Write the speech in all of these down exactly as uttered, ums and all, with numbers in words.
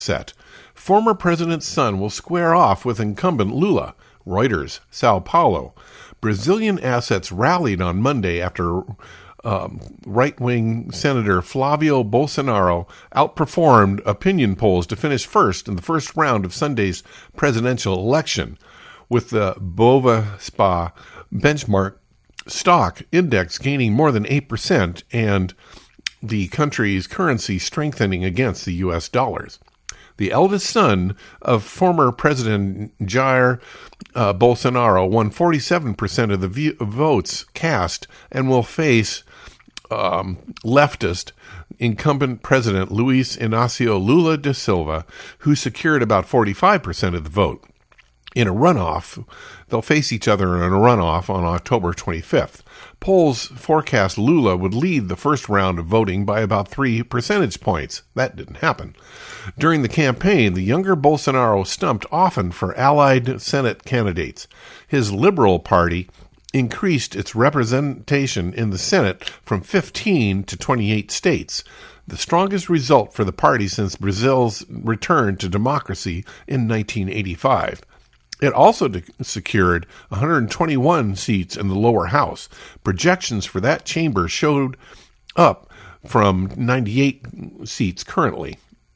set. Former president's son will square off with incumbent Lula. Reuters, Sao Paulo. Brazilian assets rallied on Monday after um, right-wing Senator Flavio Bolsonaro outperformed opinion polls to finish first in the first round of Sunday's presidential election, with the Bovespa benchmark stock index gaining more than eight percent and the country's currency strengthening against the U S dollars. The eldest son of former President Jair uh, Bolsonaro won forty-seven percent of the v- votes cast and will face um, leftist incumbent President Luiz Inácio Lula da Silva, who secured about forty-five percent of the vote. In a runoff, they'll face each other in a runoff on October twenty-fifth. Polls forecast Lula would lead the first round of voting by about three percentage points. That didn't happen. During the campaign, the younger Bolsonaro stumped often for allied Senate candidates. His Liberal Party increased its representation in the Senate from fifteen to twenty-eight states, the strongest result for the party since Brazil's return to democracy in nineteen eighty-five. It also de- secured one hundred twenty-one seats in the lower house. Projections for that chamber showed up from ninety-eight seats currently.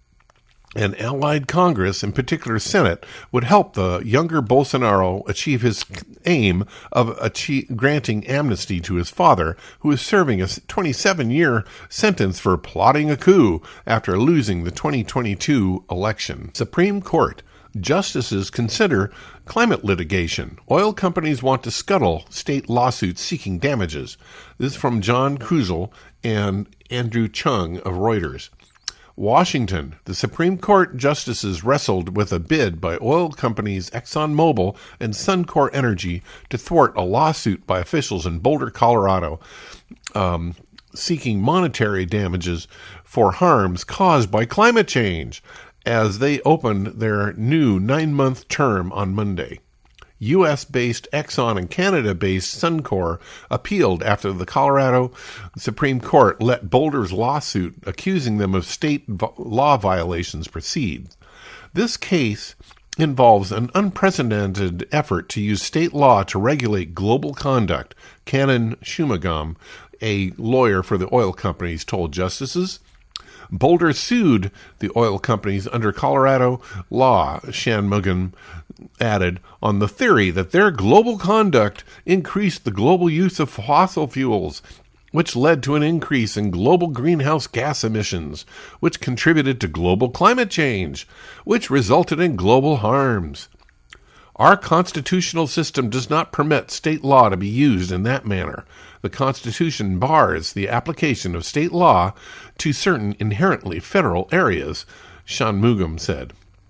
An allied Congress, in particular Senate, would help the younger Bolsonaro achieve his aim of achieve, granting amnesty to his father, who is serving a twenty-seven-year sentence for plotting a coup after losing the twenty twenty-two election. Supreme Court. Justices consider climate litigation. Oil companies want to scuttle state lawsuits seeking damages. This is from John Kuzel and Andrew Chung of Reuters. Washington. The Supreme Court justices wrestled with a bid by oil companies ExxonMobil and Suncor Energy to thwart a lawsuit by officials in Boulder, Colorado, um, seeking monetary damages for harms caused by climate change, as they opened their new nine-month term on Monday. U S-based Exxon and Canada-based Suncor appealed after the Colorado Supreme Court let Boulder's lawsuit accusing them of state vo- law violations proceed. This case involves an unprecedented effort to use state law to regulate global conduct, Cannon Shumagam, a lawyer for the oil companies, told justices. Boulder sued the oil companies under Colorado law, Shanmugam added, on the theory that their global conduct increased the global use of fossil fuels, which led to an increase in global greenhouse gas emissions, which contributed to global climate change, which resulted in global harms. Our constitutional system does not permit state law to be used in that manner. The Constitution bars the application of state law to certain inherently federal areas, Shanmugam said.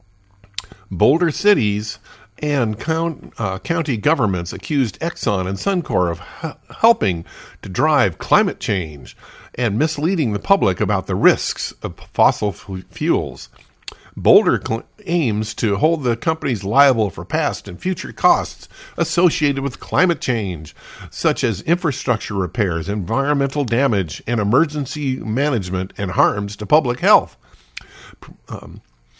Boulder cities and count, uh, county governments accused Exxon and Suncor of h- helping to drive climate change and misleading the public about the risks of fossil f- fuels. Boulder cl- aims to hold the companies liable for past and future costs associated with climate change, such as infrastructure repairs, environmental damage, and emergency management and harms to public health. Um,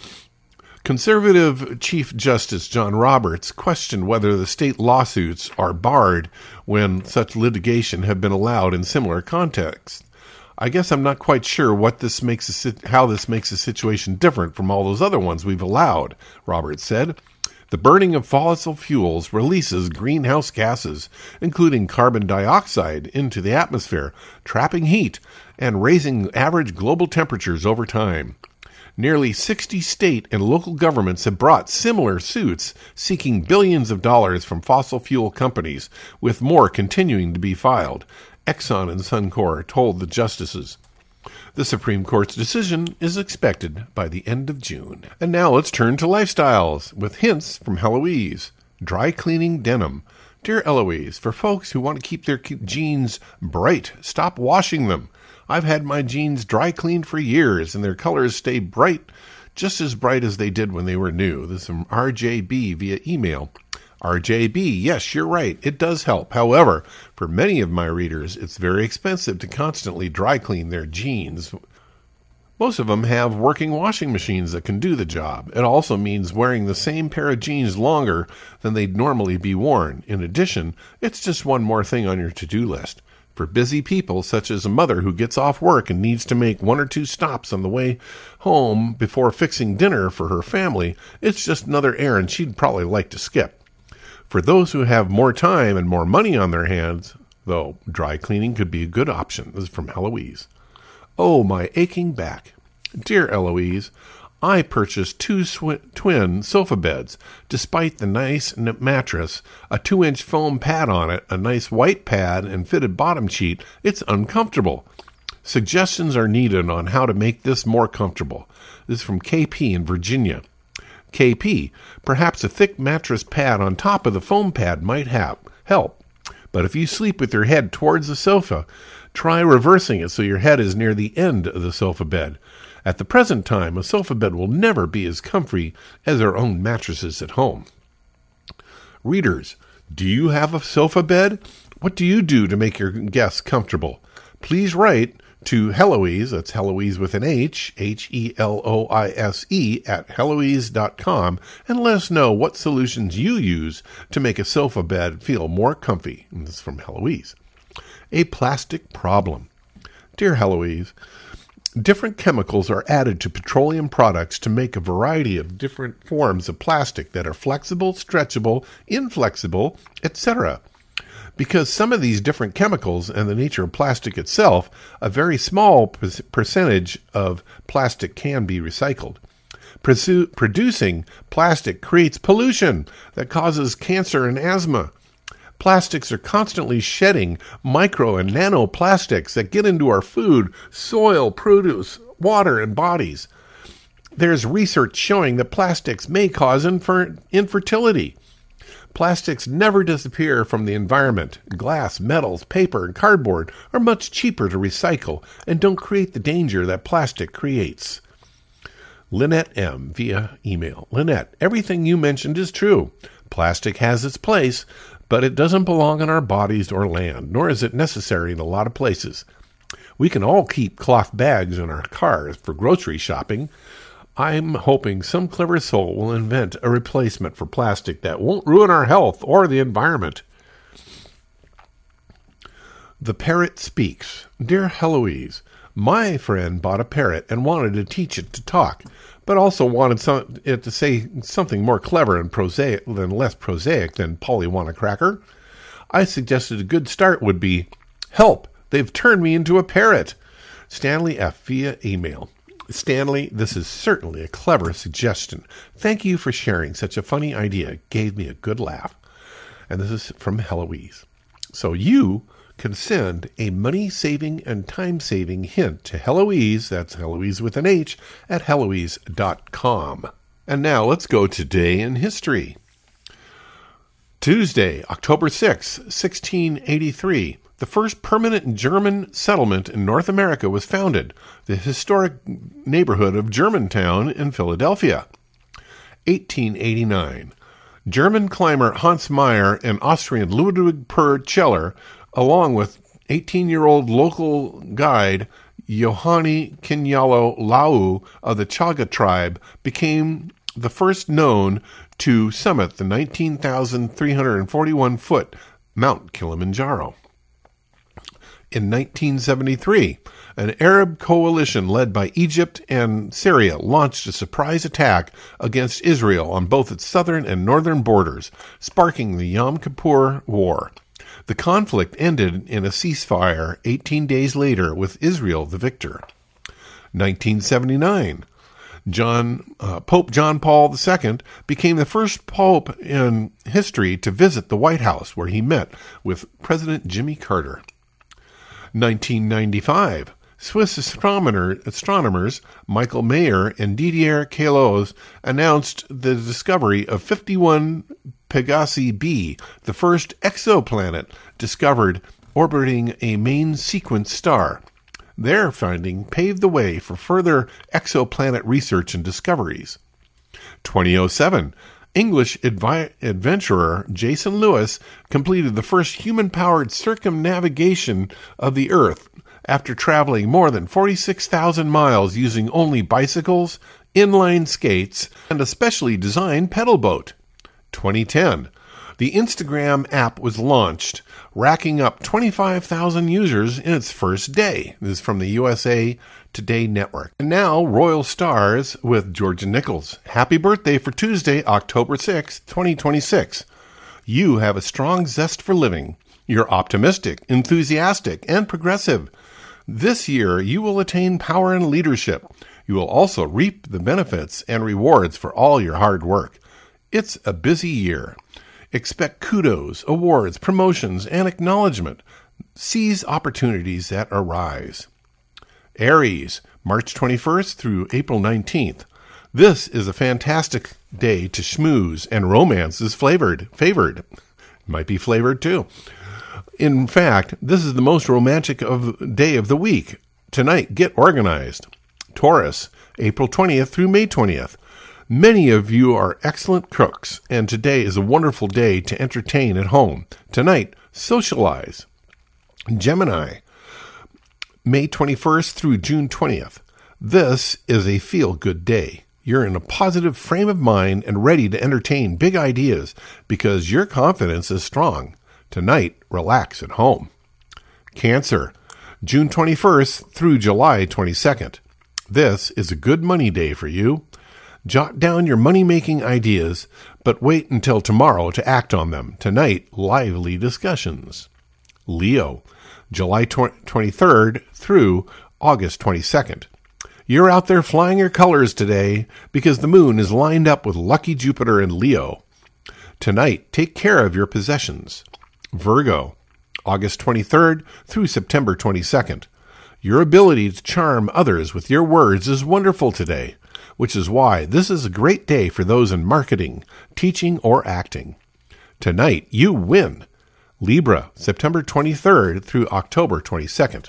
Conservative Chief Justice John Roberts questioned whether the state lawsuits are barred when such litigation have been allowed in similar contexts. I guess I'm not quite sure what this makes a, how this makes the situation different from all those other ones we've allowed, Roberts said. The burning of fossil fuels releases greenhouse gases, including carbon dioxide, into the atmosphere, trapping heat and raising average global temperatures over time. Nearly sixty state and local governments have brought similar suits seeking billions of dollars from fossil fuel companies, with more continuing to be filed, Exxon and Suncor told the justices. The Supreme Court's decision is expected by the end of June. And now let's turn to lifestyles, with hints from Heloise. Dry cleaning denim. Dear Eloise, for folks who want to keep their jeans bright, stop washing them. I've had my jeans dry cleaned for years, and their colors stay bright, just as bright as they did when they were new. This is from R J B via email. R J B, yes, you're right. It does help. However, for many of my readers, it's very expensive to constantly dry clean their jeans. Most of them have working washing machines that can do the job. It also means wearing the same pair of jeans longer than they'd normally be worn. In addition, it's just one more thing on your to-do list. For busy people, such as a mother who gets off work and needs to make one or two stops on the way home before fixing dinner for her family, it's just another errand she'd probably like to skip. For those who have more time and more money on their hands, though, dry cleaning could be a good option. This is from Eloise. Oh, my aching back. Dear Eloise, I purchased two sw- twin sofa beds. Despite the nice mattress, a two-inch foam pad on it, a nice white pad, and fitted bottom sheet, it's uncomfortable. Suggestions are needed on how to make this more comfortable. This is from K P in Virginia. K P, perhaps a thick mattress pad on top of the foam pad might have, help. But if you sleep with your head towards the sofa, try reversing it so your head is near the end of the sofa bed. At the present time, a sofa bed will never be as comfy as our own mattresses at home. Readers, do you have a sofa bed? What do you do to make your guests comfortable? Please write to Heloise, that's Heloise with an H, H E L O I S E, at Heloise dot com, and let us know what solutions you use to make a sofa bed feel more comfy. And this is from Heloise. A plastic problem. Dear Heloise, different chemicals are added to petroleum products to make a variety of different forms of plastic that are flexible, stretchable, inflexible, et cetera. Because some of these different chemicals and the nature of plastic itself, a very small percentage of plastic can be recycled. Produ- producing plastic creates pollution that causes cancer and asthma. Plastics are constantly shedding micro and nanoplastics that get into our food, soil, produce, water, and bodies. There's research showing that plastics may cause infer- infertility. Plastics never disappear from the environment. Glass, metals, paper, and cardboard are much cheaper to recycle and don't create the danger that plastic creates. Lynette M. via email. Lynette, everything you mentioned is true. Plastic has its place, but it doesn't belong in our bodies or land, nor is it necessary in a lot of places. We can all keep cloth bags in our cars for grocery shopping. I'm hoping some clever soul will invent a replacement for plastic that won't ruin our health or the environment. The Parrot Speaks. Dear Heloise, my friend bought a parrot and wanted to teach it to talk, but also wanted some, it to say something more clever and prosaic than less prosaic than Polly Wanna-Cracker. I suggested a good start would be, help, they've turned me into a parrot. Stanley F. via email. Stanley, this is certainly a clever suggestion. Thank you for sharing such a funny idea. It gave me a good laugh. And this is from Heloise. So you can send a money-saving and time-saving hint to Heloise, that's Heloise with an H, at Heloise dot com. And now let's go to Today in History. Tuesday, October sixth, sixteen eighty-three. The first permanent German settlement in North America was founded, the historic neighborhood of Germantown in Philadelphia. eighteen eighty-nine. German climber Hans Meyer and Austrian Ludwig Per Celler, along with eighteen-year-old local guide Johanni Kinyalo Lau of the Chaga tribe, became the first known to summit the nineteen thousand three hundred forty-one foot Mount Kilimanjaro. In nineteen seventy-three, an Arab coalition led by Egypt and Syria launched a surprise attack against Israel on both its southern and northern borders, sparking the Yom Kippur War. The conflict ended in a ceasefire eighteen days later, with Israel the victor. nineteen seventy-nine. John, uh, Pope John Paul the Second became the first pope in history to visit the White House, where he met with President Jimmy Carter. nineteen ninety-five. Swiss astronomer, astronomers Michael Mayer and Didier Queloz announced the discovery of fifty-one Pegasi b, the first exoplanet discovered orbiting a main sequence star. Their finding paved the way for further exoplanet research and discoveries. twenty oh seven. English advi- adventurer Jason Lewis completed the first human-powered circumnavigation of the Earth after traveling more than forty-six thousand miles using only bicycles, inline skates, and a specially designed pedal boat. twenty ten. The Instagram app was launched, racking up twenty-five thousand users in its first day. This is from the U S A Today Network. And now, Royal Stars with Georgia Nichols. Happy birthday for Tuesday, October sixth, twenty twenty-six. You have a strong zest for living. You're optimistic, enthusiastic, and progressive. This year, you will attain power and leadership. You will also reap the benefits and rewards for all your hard work. It's a busy year. Expect kudos, awards, promotions, and acknowledgement. Seize opportunities that arise. Aries, March twenty-first through April nineteenth. This is a fantastic day to schmooze, and romance is flavored, favored. Might be flavored too. In fact, this is the most romantic of day of the week. Tonight, get organized. Taurus, April twentieth through May twentieth. Many of you are excellent cooks, and today is a wonderful day to entertain at home. Tonight, socialize. Gemini, May twenty-first through June twentieth. This is a feel-good day. You're in a positive frame of mind and ready to entertain big ideas because your confidence is strong. Tonight, relax at home. Cancer, June twenty-first through July twenty-second. This is a good money day for you. Jot down your money-making ideas, but wait until tomorrow to act on them. Tonight, lively discussions. Leo, July twenty-third through August twenty-second. You're out there flying your colors today because the moon is lined up with lucky Jupiter and Leo. Tonight, take care of your possessions. Virgo, August twenty-third through September twenty-second. Your ability to charm others with your words is wonderful today, which is why this is a great day for those in marketing, teaching, or acting. Tonight, you win. Libra, September twenty-third through October twenty-second.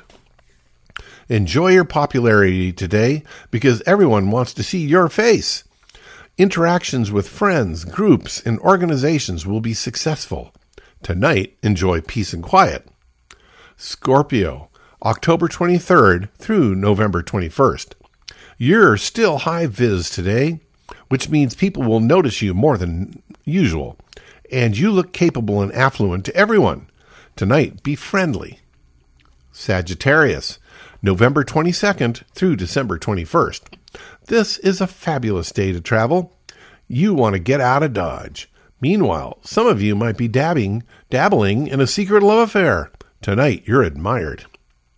Enjoy your popularity today because everyone wants to see your face. Interactions with friends, groups, and organizations will be successful. Tonight, enjoy peace and quiet. Scorpio, October twenty-third through November twenty-first. You're still high viz today, which means people will notice you more than usual, and you look capable and affluent to everyone. Tonight, be friendly. Sagittarius, November twenty-second through December twenty-first. This is a fabulous day to travel. You want to get out of Dodge. Meanwhile, some of you might be dabbing, dabbling in a secret love affair. Tonight, you're admired.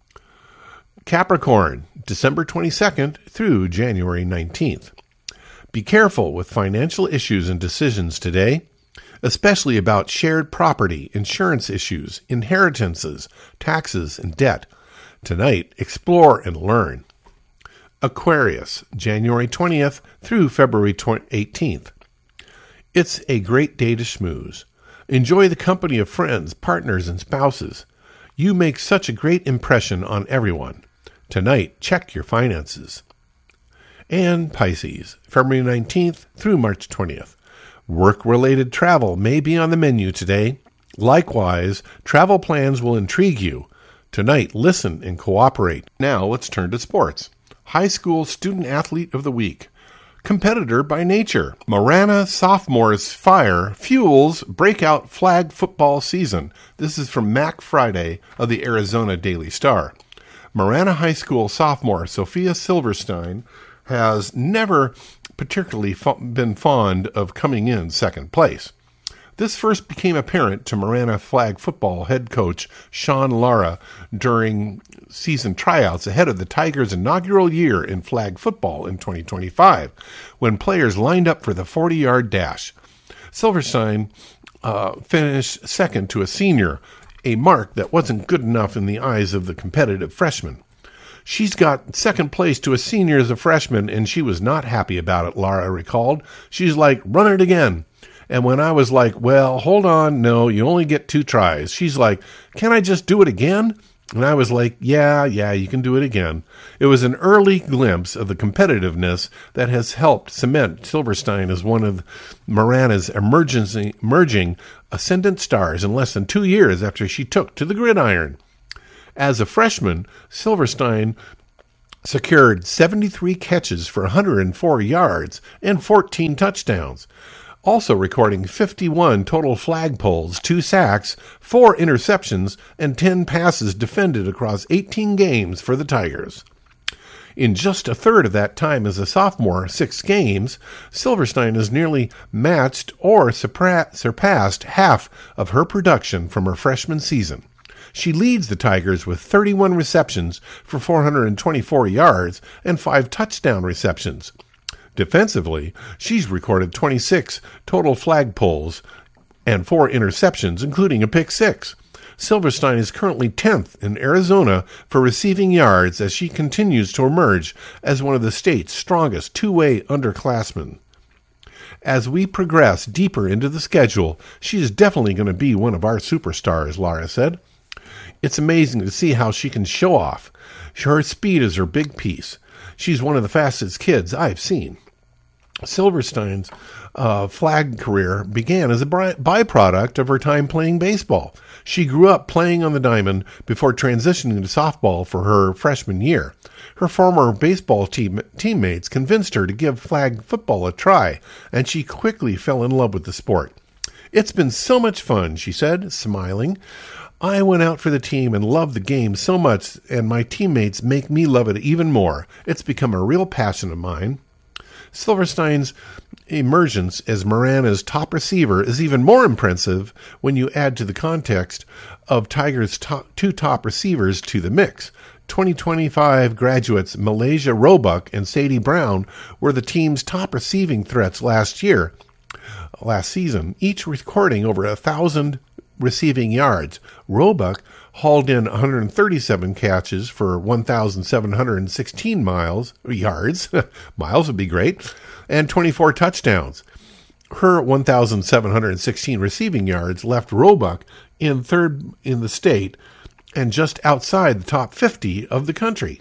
Capricorn, December twenty-second through January nineteenth. Be careful with financial issues and decisions today, especially about shared property, insurance issues, inheritances, taxes, and debt. Tonight, explore and learn. Aquarius, January twentieth through February eighteenth. It's a great day to schmooze. Enjoy the company of friends, partners, and spouses. You make such a great impression on everyone. Tonight, check your finances. And Pisces, February nineteenth through March twentieth. Work-related travel may be on the menu today. Likewise, travel plans will intrigue you. Tonight, listen and cooperate. Now, let's turn to sports. High School Student Athlete of the Week. Competitor by nature, Marana Sophomores Fire fuels breakout flag football season. This is from Mac Friday of the Arizona Daily Star. Marana High School sophomore Sophia Silverstein has never particularly fo- been fond of coming in second place. This first became apparent to Marana flag football head coach Sean Lara during season tryouts ahead of the Tigers' inaugural year in flag football in twenty twenty-five, when players lined up for the forty-yard dash. Silverstein uh, finished second to a senior, a mark that wasn't good enough in the eyes of the competitive freshman. She's got second place to a senior as a freshman, and she was not happy about it, Lara recalled. She's like, run it again. And when I was like, well, hold on, no, you only get two tries. She's like, can I just do it again? And I was like, yeah, yeah, you can do it again. It was an early glimpse of the competitiveness that has helped cement Silverstein as one of Marana's emergency, emerging ascendant stars in less than two years after she took to the gridiron. As a freshman, Silverstein secured seventy-three catches for one hundred four yards and fourteen touchdowns, also recording fifty-one total flagpoles, two sacks, four interceptions, and ten passes defended across eighteen games for the Tigers. In just a third of that time as a sophomore, six games, Silverstein has nearly matched or surpa- surpassed half of her production from her freshman season. She leads the Tigers with thirty-one receptions for four hundred twenty-four yards and five touchdown receptions. Defensively, she's recorded twenty-six total flagpoles and four interceptions, including a pick six. Silverstein is currently tenth in Arizona for receiving yards as she continues to emerge as one of the state's strongest two-way underclassmen. As we progress deeper into the schedule, she is definitely going to be one of our superstars, Lara said. It's amazing to see how she can show off. Her speed is her big piece. She's one of the fastest kids I've seen. Silverstein's uh, flag career began as a by- byproduct of her time playing baseball. She grew up playing on the diamond before transitioning to softball for her freshman year. Her former baseball team- teammates convinced her to give flag football a try, and she quickly fell in love with the sport. It's been so much fun, she said, smiling. I went out for the team and loved the game so much, and my teammates make me love it even more. It's become a real passion of mine. Silverstein's emergence as Marana's top receiver is even more impressive when you add to the context of Tigers' top, two top receivers to the mix. twenty twenty-five graduates Malaysia Roebuck and Sadie Brown were the team's top receiving threats last year, last season, each recording over a thousand receiving yards. Roebuck hauled in one hundred thirty-seven catches for one thousand seven hundred sixteen miles yards. Miles would be great. And twenty-four touchdowns. Her one thousand seven hundred sixteen receiving yards left Roebuck in third in the state and just outside the top fifty of the country.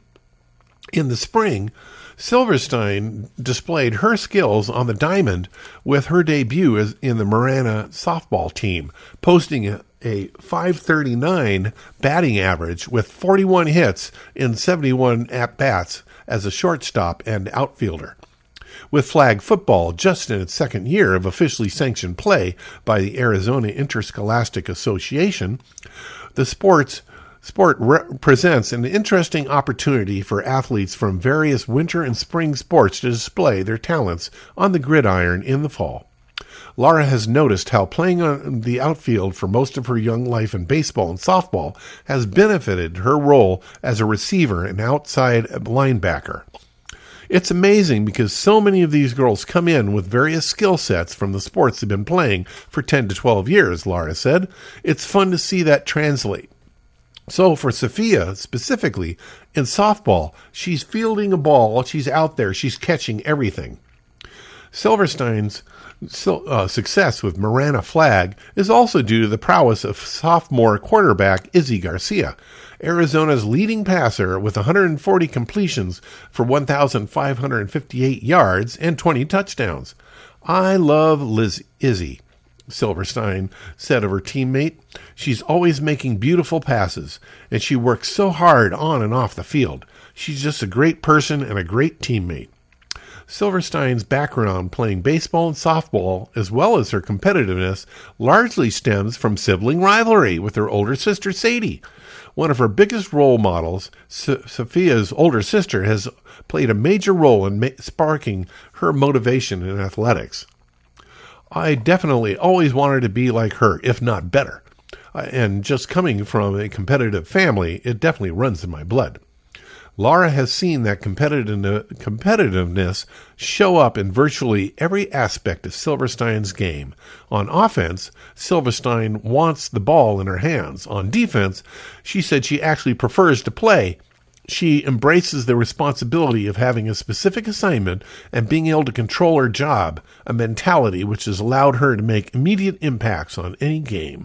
In the spring, Silverstein displayed her skills on the diamond with her debut as in the Marana softball team, posting a, a five thirty-nine batting average with forty-one hits in seventy-one at-bats as a shortstop and outfielder. With flag football just in its second year of officially sanctioned play by the Arizona Interscholastic Association, the sports Sport re- presents an interesting opportunity for athletes from various winter and spring sports to display their talents on the gridiron in the fall. Lara has noticed how playing on the outfield for most of her young life in baseball and softball has benefited her role as a receiver and outside linebacker. It's amazing because so many of these girls come in with various skill sets from the sports they've been playing for ten to twelve years, Lara said. It's fun to see that translate. So for Sophia, specifically, in softball, she's fielding a ball, she's out there, she's catching everything. Silverstein's uh, success with Marana Flag is also due to the prowess of sophomore quarterback Izzy Garcia, Arizona's leading passer with one hundred forty completions for one thousand five hundred fifty-eight yards and twenty touchdowns. I love Liz- Izzy. Silverstein said of her teammate, she's always making beautiful passes, and she works so hard on and off the field. She's just a great person and a great teammate. Silverstein's background playing baseball and softball, as well as her competitiveness, largely stems from sibling rivalry with her older sister Sadie. One of her biggest role models, S- Sophia's older sister, has played a major role in ma- sparking her motivation in athletics. I definitely always wanted to be like her, if not better. Uh, and just coming from a competitive family, it definitely runs in my blood. Lara has seen that competitive, competitiveness show up in virtually every aspect of Silverstein's game. On offense, Silverstein wants the ball in her hands. On defense, she said she actually prefers to play. She embraces the responsibility of having a specific assignment and being able to control her job, a mentality which has allowed her to make immediate impacts on any game.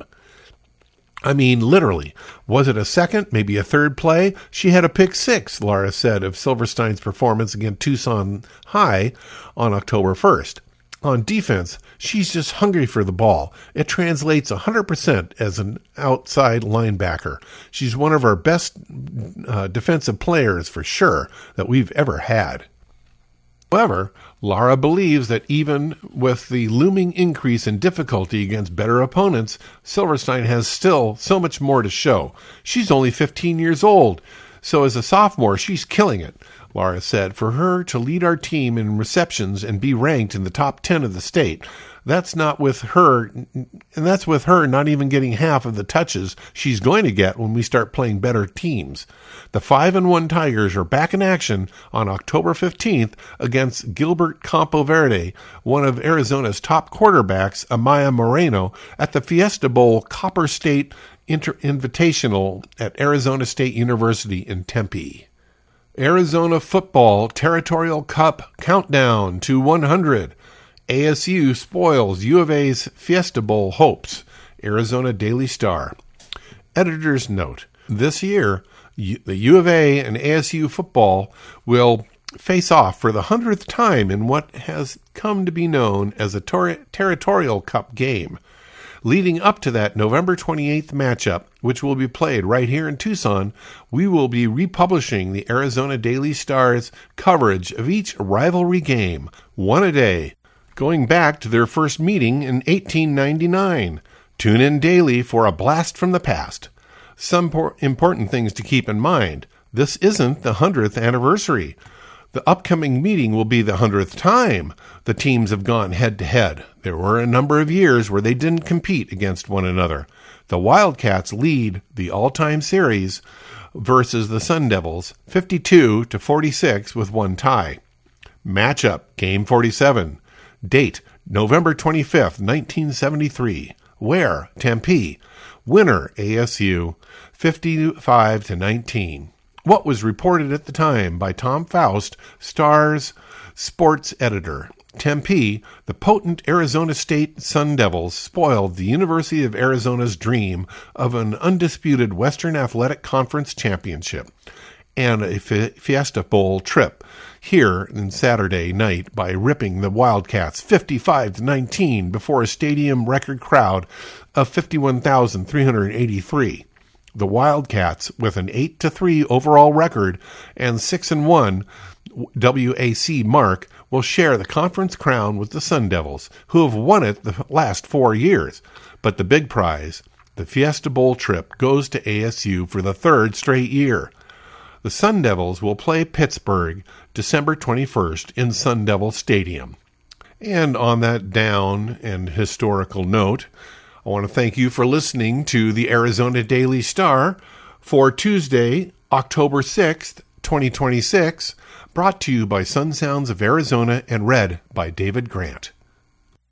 I mean, literally. Was it a second, maybe a third play? She had a pick six, Lara said of Silverstein's performance against Tucson High on October first. On defense, she's just hungry for the ball. It translates one hundred percent as an outside linebacker. She's one of our best uh, defensive players for sure that we've ever had. However, Lara believes that even with the looming increase in difficulty against better opponents, Silverstein has still so much more to show. She's only fifteen years old, so as a sophomore, she's killing it. Lara said, for her to lead our team in receptions and be ranked in the top ten of the state, that's not with her, and that's with her not even getting half of the touches she's going to get when we start playing better teams. The five and one Tigers are back in action on October fifteenth against Gilbert Campo Verde, one of Arizona's top quarterbacks, Amaya Moreno, at the Fiesta Bowl Copper State Inter- Invitational at Arizona State University in Tempe. Arizona Football Territorial Cup Countdown to one hundred. A S U spoils U of A's Fiesta Bowl hopes. Arizona Daily Star. Editor's note. This year, the U of A and A S U football will face off for the hundredth time in what has come to be known as a tor- Territorial Cup game. Leading up to that November twenty-eighth matchup, which will be played right here in Tucson, we will be republishing the Arizona Daily Star's coverage of each rivalry game, one a day, going back to their first meeting in eighteen ninety-nine. Tune in daily for a blast from the past. Some por- important things to keep in mind. This isn't the hundredth anniversary. The upcoming meeting will be the hundredth time the teams have gone head-to-head. There were a number of years where they didn't compete against one another. The Wildcats lead the all-time series versus the Sun Devils, fifty-two to forty-six with one tie. Matchup, Game forty-seven. Date, November twenty-fifth, nineteen seventy-three. Where? Tempe. Winner, A S U, fifty-five to nineteen. What was reported at the time by Tom Faust, Star's sports editor. Tempe, the potent Arizona State Sun Devils spoiled the University of Arizona's dream of an undisputed Western Athletic Conference championship and a Fiesta Bowl trip here on Saturday night by ripping the Wildcats fifty-five to nineteen before a stadium record crowd of fifty-one thousand three hundred eighty-three. The Wildcats, with an eight to three overall record and six and one W A C mark, will share the conference crown with the Sun Devils, who have won it the last four years. But the big prize, the Fiesta Bowl trip, goes to A S U for the third straight year. The Sun Devils will play Pittsburgh December twenty-first in Sun Devil Stadium. And on that down and historical note, I want to thank you for listening to the Arizona Daily Star for Tuesday, October sixth, twenty twenty-six, brought to you by Sun Sounds of Arizona and read by David Grant.